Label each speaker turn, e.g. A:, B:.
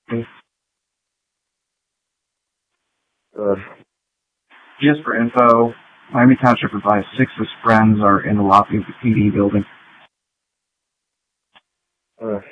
A: Uh,
B: Just for info, Miami Township Revised 6 of his friends are in the lobby of the PD building.
A: uh,